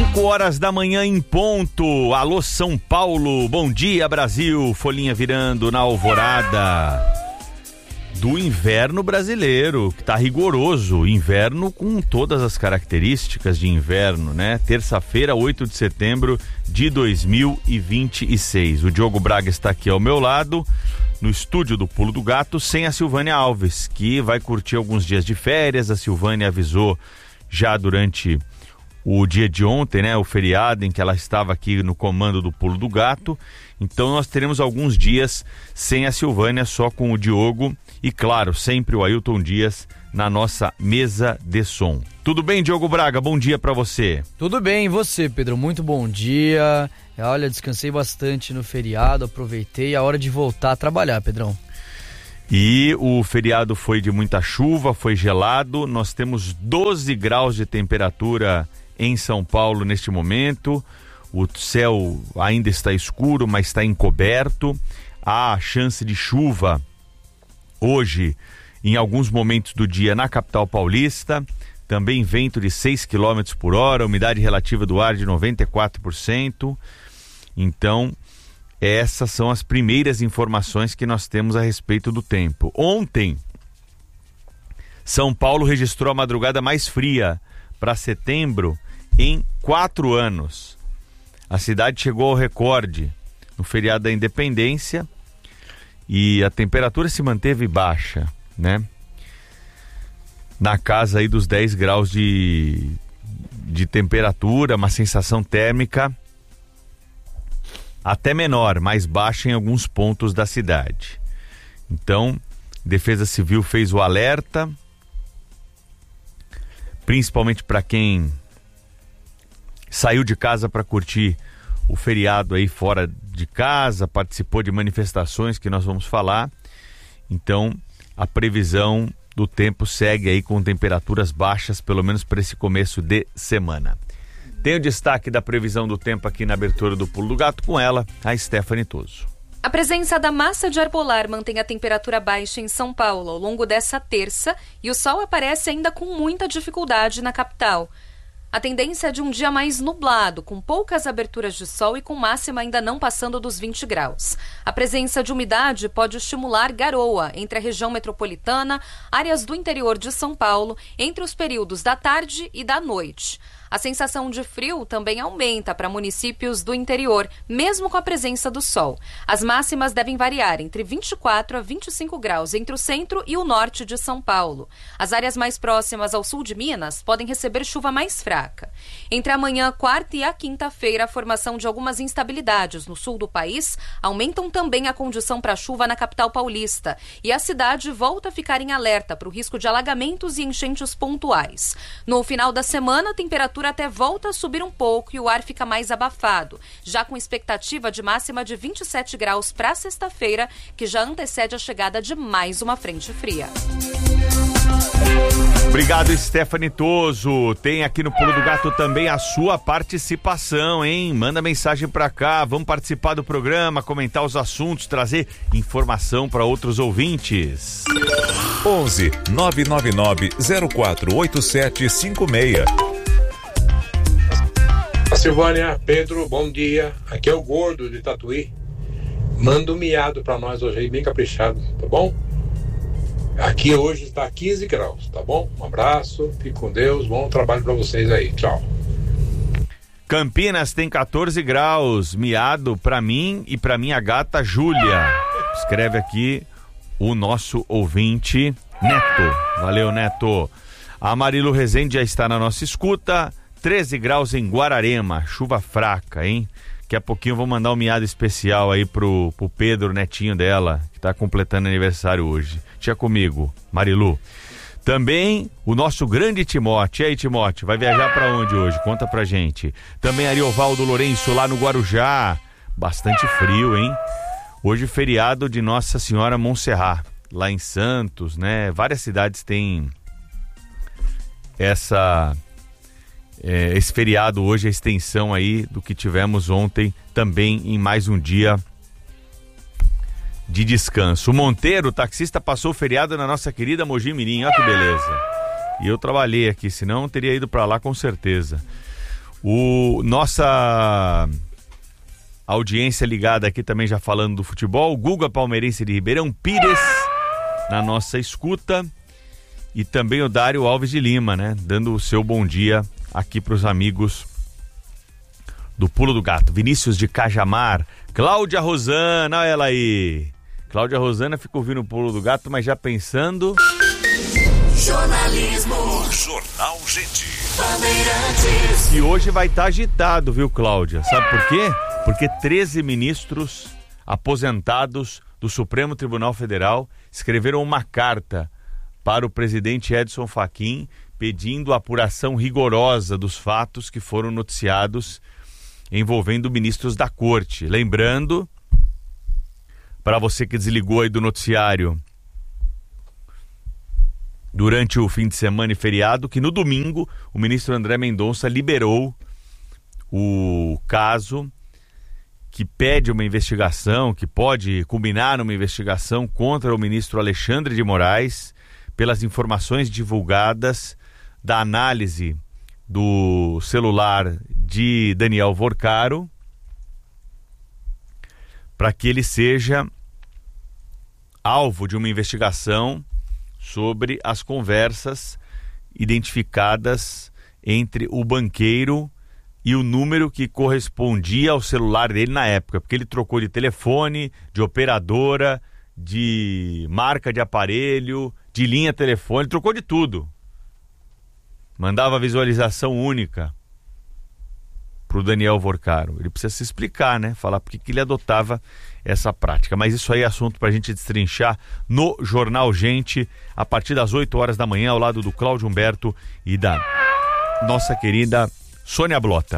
5h da manhã em ponto. Alô São Paulo, bom dia Brasil. Folhinha virando na alvorada do inverno brasileiro, que tá rigoroso, inverno com todas as características de inverno, né? Terça-feira, 8 de setembro de 2026. O Diogo Braga está aqui ao meu lado, no estúdio do Pulo do Gato, sem a Silvânia Alves, que vai curtir alguns dias de férias. A Silvânia avisou já durante o dia de ontem, né, o feriado em que ela estava aqui no comando do Pulo do Gato. Então nós teremos alguns dias sem a Silvânia, só com o Diogo e, claro, sempre o Ailton Dias na nossa mesa de som. Tudo bem, Diogo Braga? Bom dia pra você. Tudo bem, e você, Pedro? Muito bom dia. Olha, descansei bastante no feriado, aproveitei a hora de voltar a trabalhar, Pedrão. E o feriado foi de muita chuva, foi gelado. Nós temos 12 graus de temperatura em São Paulo neste momento. O céu ainda está escuro, mas está encoberto. Há chance de chuva hoje em alguns momentos do dia na capital paulista. Também vento de 6 km por hora, umidade relativa do ar de 94%. Então, essas são as primeiras informações que nós temos a respeito do tempo. Ontem, São Paulo registrou a madrugada mais fria para setembro em 4 anos. A cidade chegou ao recorde no feriado da Independência e a temperatura se manteve baixa, né? Na casa aí dos 10 graus de temperatura, uma sensação térmica até menor, mais baixa em alguns pontos da cidade. Então, Defesa Civil fez o alerta, principalmente para quem saiu de casa para curtir o feriado aí fora de casa, participou de manifestações que nós vamos falar. Então, a previsão do tempo segue aí com temperaturas baixas, pelo menos para esse começo de semana. Tem o destaque da previsão do tempo aqui na abertura do Pulo do Gato, com ela, a Stephanie Toso. A presença da massa de ar polar mantém a temperatura baixa em São Paulo ao longo dessa terça e o sol aparece ainda com muita dificuldade na capital. A tendência é de um dia mais nublado, com poucas aberturas de sol e com máxima ainda não passando dos 20 graus. A presença de umidade pode estimular garoa entre a região metropolitana, áreas do interior de São Paulo, entre os períodos da tarde e da noite. A sensação de frio também aumenta para municípios do interior, mesmo com a presença do sol. As máximas devem variar entre 24 a 25 graus entre o centro e o norte de São Paulo. As áreas mais próximas ao sul de Minas podem receber chuva mais fraca. Entre amanhã, quarta e a quinta-feira, a formação de algumas instabilidades no sul do país aumentam também a condição para chuva na capital paulista. E a cidade volta a ficar em alerta para o risco de alagamentos e enchentes pontuais. No final da semana, a temperatura até volta a subir um pouco e o ar fica mais abafado, já com expectativa de máxima de 27 graus para sexta-feira, que já antecede a chegada de mais uma frente fria. Obrigado, Stephanie Toso. Tem aqui no Pulo do Gato também a sua participação, hein? Manda mensagem pra cá, vamos participar do programa, comentar os assuntos, trazer informação para outros ouvintes. 11 999 048756. Silvânia, Pedro, bom dia. Aqui é o Gordo de Tatuí. Manda um miado pra nós hoje aí, bem caprichado, tá bom? Aqui hoje está 15 graus, tá bom? Um abraço, fique com Deus, bom trabalho pra vocês aí, tchau. Campinas tem 14 graus, miado pra mim e pra minha gata Júlia. Escreve aqui o nosso ouvinte Neto. Valeu, Neto. A Marilu Rezende já está na nossa escuta. 13 graus em Guararema, chuva fraca, hein? Daqui a pouquinho eu vou mandar um miado especial aí pro Pedro, netinho dela, que tá completando aniversário hoje. Tinha comigo, Marilu. Também o nosso grande Timóteo. E aí, Timóteo, vai viajar pra onde hoje? Conta pra gente. Também Ariovaldo Lourenço lá no Guarujá. Bastante frio, hein? Hoje feriado de Nossa Senhora Montserrat, lá em Santos, né? Várias cidades têm esse feriado hoje, a extensão aí do que tivemos ontem, também em mais um dia de descanso. O Monteiro, o taxista, passou o feriado na nossa querida Mogi Mirim, olha que beleza. E eu trabalhei aqui, senão teria ido para lá com certeza. Nossa audiência ligada aqui também já falando do futebol, Guga Palmeirense de Ribeirão Pires na nossa escuta, e também o Dário Alves de Lima, né, dando o seu bom dia aqui para os amigos do Pulo do Gato. Vinícius de Cajamar, Cláudia Rosana, olha ela aí. Cláudia Rosana fica ouvindo o Pulo do Gato, mas já pensando... Jornalismo. Jornal Gente. Bandeirantes. E hoje vai estar agitado, viu, Cláudia? Sabe por quê? Porque 13 ministros aposentados do Supremo Tribunal Federal escreveram uma carta para o presidente Edson Fachin pedindo a apuração rigorosa dos fatos que foram noticiados envolvendo ministros da corte. Lembrando, para você que desligou aí do noticiário durante o fim de semana e feriado, que no domingo o ministro André Mendonça liberou o caso que pede uma investigação, que pode culminar numa investigação contra o ministro Alexandre de Moraes pelas informações divulgadas da análise do celular de Daniel Vorcaro, para que ele seja alvo de uma investigação sobre as conversas identificadas entre o banqueiro e o número que correspondia ao celular dele na época, porque ele trocou de telefone, de operadora, de marca de aparelho, de linha telefônica, trocou de tudo. Mandava visualização única pro Daniel Vorcaro. Ele precisa se explicar, né? Falar por que ele adotava essa prática. Mas isso aí é assunto pra gente destrinchar no Jornal Gente, a partir das 8 horas da manhã, ao lado do Cláudio Humberto e da nossa querida Sônia Blota.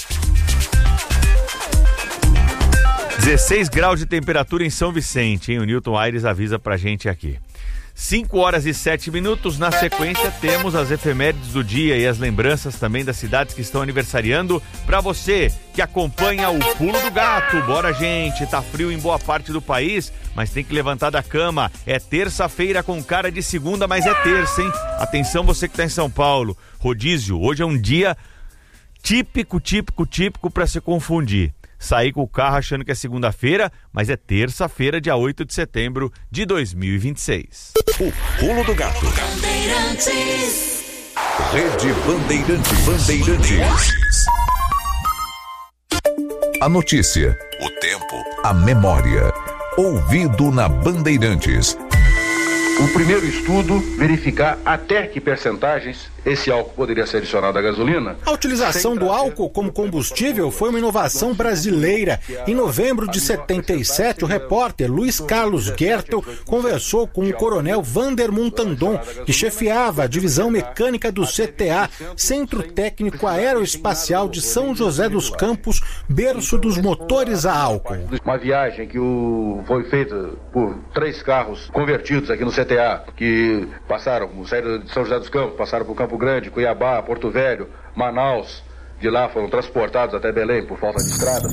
16 graus de temperatura em São Vicente, hein? O Newton Aires avisa pra gente aqui. 5 horas e 7 minutos, na sequência temos as efemérides do dia e as lembranças também das cidades que estão aniversariando. Para você que acompanha o Pulo do Gato, bora gente, tá frio em boa parte do país, mas tem que levantar da cama. É terça-feira com cara de segunda, mas é terça, hein? Atenção você que tá em São Paulo, rodízio, hoje é um dia típico para se confundir. Sair com o carro achando que é segunda-feira, mas é terça-feira, dia 8 de setembro de 2026. O Pulo do Gato. Bandeirantes. Rede Bandeirantes. A notícia. O tempo. A memória. Ouvido na Bandeirantes. O primeiro estudo verificar até que percentagens esse álcool poderia ser adicionado à gasolina. A utilização do álcool como combustível foi uma inovação brasileira. Em novembro de 77, o repórter Luiz Carlos Gertel conversou com o coronel Vander Montandon, que chefiava a divisão mecânica do CTA, Centro Técnico Aeroespacial de São José dos Campos, berço dos motores a álcool. Uma viagem que foi feita por 3 carros convertidos aqui no CTA, que saíram de São José dos Campos, passaram por Campo Grande, Cuiabá, Porto Velho, Manaus. De lá foram transportados até Belém por falta de estradas.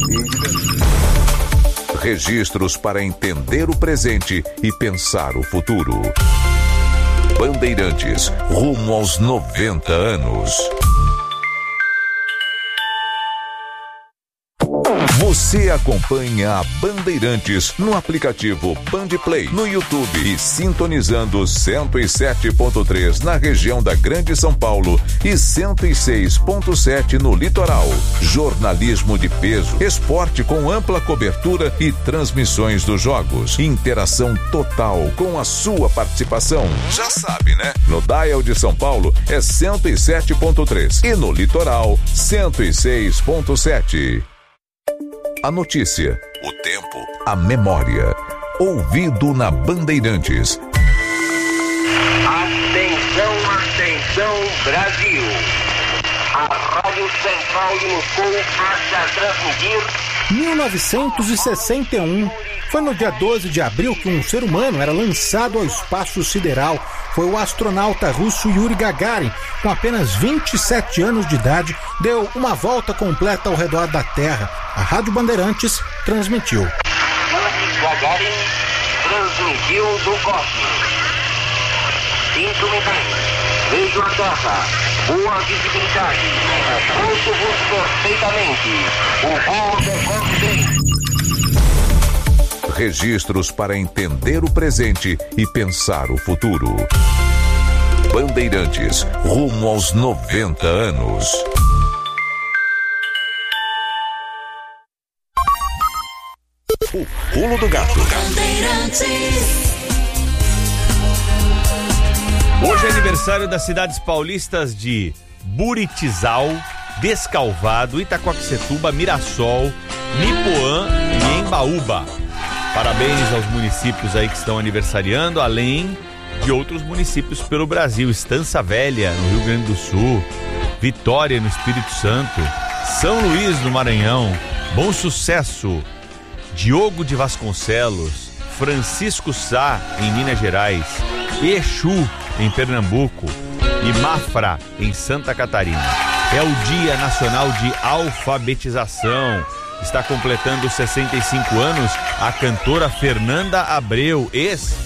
Registros para entender o presente e pensar o futuro. Bandeirantes, rumo aos 90 anos. Você acompanha a Bandeirantes no aplicativo Bandplay, no YouTube e sintonizando 107.3 na região da Grande São Paulo e 106.7 no litoral. Jornalismo de peso, esporte com ampla cobertura e transmissões dos jogos. Interação total com a sua participação. Já sabe, né? No dial de São Paulo é 107.3 e no litoral 106.7. A notícia, o tempo, a memória. Ouvido na Bandeirantes. Atenção Brasil. A Rádio Central de Moscou passa a transmitir 1961. Foi no dia 12 de abril que um ser humano era lançado ao espaço sideral. Foi o astronauta russo Yuri Gagarin, com apenas 27 anos de idade, deu uma volta completa ao redor da Terra. A Rádio Bandeirantes transmitiu. Yuri Gagarin transmitiu do cosmos. 5 minutos. Vejo a Terra. Boa visibilidade. Pulso entendemos perfeitamente. O voo decorre bem. Registros para entender o presente e pensar o futuro. Bandeirantes, rumo aos 90 anos. O pulo do gato. Hoje é aniversário das cidades paulistas de Buritizal, Descalvado, Itacoaxetuba, Mirassol, Nipoã e Embaúba. Parabéns aos municípios aí que estão aniversariando, além de outros municípios pelo Brasil. Estância Velha, no Rio Grande do Sul, Vitória, no Espírito Santo, São Luís, no Maranhão, Bom Sucesso, Diogo de Vasconcelos, Francisco Sá, em Minas Gerais, Exu, em Pernambuco e Mafra, em Santa Catarina. É o Dia Nacional de Alfabetização. Está completando 65 anos a cantora Fernanda Abreu, ex